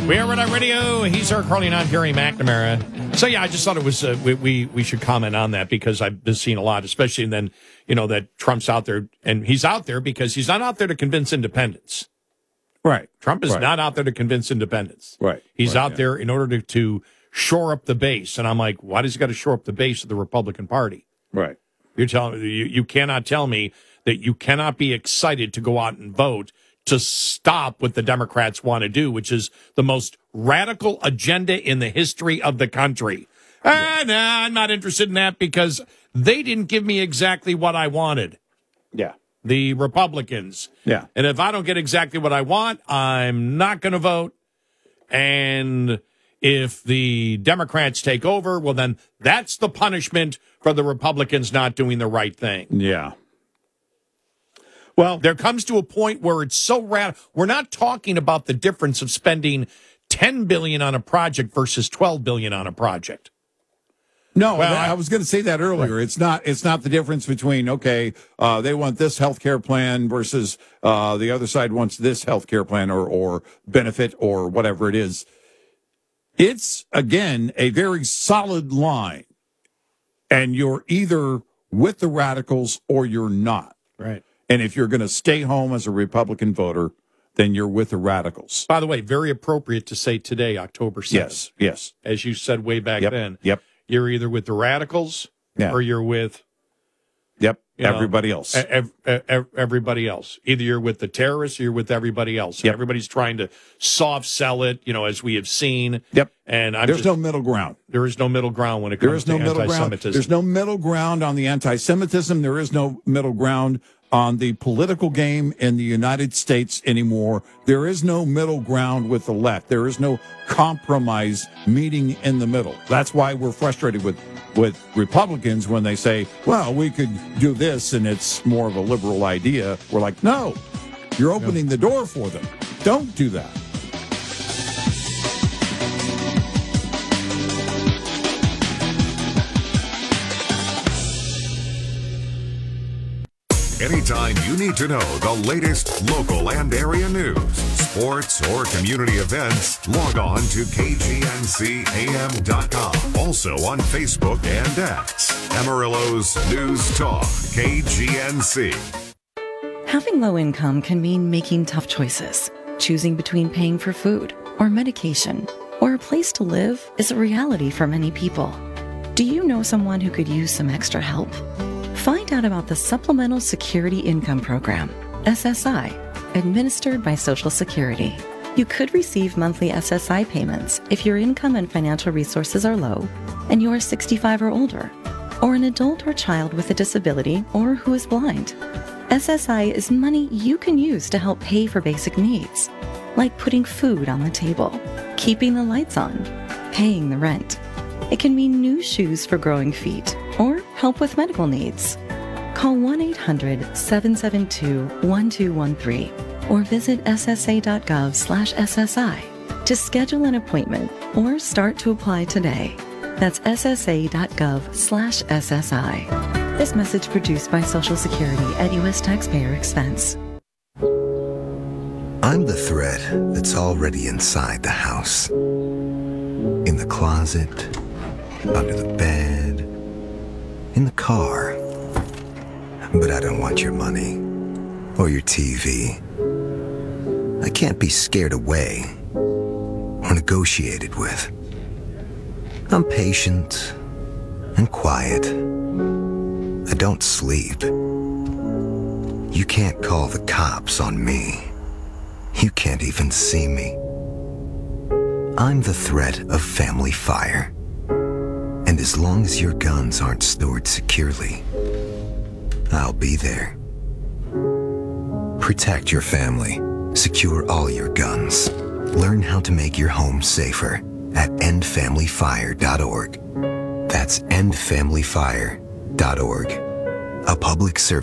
We are Red Hot Radio. He's our Carly, not Gary McNamara. So, yeah, I just thought it was, we should comment on that because I've been seeing a lot, especially then, that Trump's out there. And he's out there because he's not out there to convince independents. Right. Trump is not out there to convince independents. Right. He's out there in order to shore up the base. And I'm like, why does he got to shore up the base of the Republican Party? Right. You're telling me, you cannot tell me that you cannot be excited to go out and vote to stop what the Democrats want to do, which is the most radical agenda in the history of the country. No, I'm not interested in that because they didn't give me exactly what I wanted. Yeah. The Republicans. Yeah. And if I don't get exactly what I want, I'm not going to vote. And if the Democrats take over, well, then that's the punishment for the Republicans not doing the right thing. Yeah. Well, there comes to a point where it's so radical. We're not talking about the difference of spending $10 billion on a project versus $12 billion on a project. No, I was going to say that earlier. Right. It's not the difference between, they want this health care plan versus the other side wants this health care plan or benefit or whatever it is. It's, again, a very solid line. And you're either with the radicals or you're not. Right. And if you're going to stay home as a Republican voter, then you're with the radicals. By the way, very appropriate to say today, October 7th. Yes. As you said way back then. Yep. You're either with the radicals or you're with... everybody else. Everybody else. Either you're with the terrorists or you're with everybody else. Yep. Everybody's trying to soft sell it, as we have seen. Yep. And there's no middle ground. There is no middle ground when it comes to anti-Semitism. There's no middle ground on the anti-Semitism. There is no middle ground on the political game in the United States anymore. There is no middle ground with the left. There is no compromise meeting in the middle. That's why we're frustrated with Republicans when they say, well, we could do this and it's more of a liberal idea. We're like, no, you're opening the door for them. Don't do that. Anytime you need to know the latest local and area news, sports, or community events, log on to KGNCAM.com. Also on Facebook and X. Amarillo's News Talk, KGNC. Having low income can mean making tough choices. Choosing between paying for food or medication or a place to live is a reality for many people. Do you know someone who could use some extra help? Find out about the Supplemental Security Income Program, SSI, administered by Social Security. You could receive monthly SSI payments if your income and financial resources are low and you are 65 or older, or an adult or child with a disability or who is blind. SSI is money you can use to help pay for basic needs, like putting food on the table, keeping the lights on, paying the rent. It can mean new shoes for growing feet or help with medical needs. Call 1-800-772-1213 or visit ssa.gov/SSI to schedule an appointment or start to apply today. That's ssa.gov/SSI. This message produced by Social Security at U.S. taxpayer expense. I'm the thread that's already inside the house. In the closet, under the bed, in the car. But I don't want your money or your TV. I can't be scared away or negotiated with. I'm patient and quiet. I don't sleep. You can't call the cops on me. You can't even see me. I'm the threat of family fire. And as long as your guns aren't stored securely, I'll be there. Protect your family. Secure all your guns. Learn how to make your home safer at endfamilyfire.org. That's endfamilyfire.org. A public service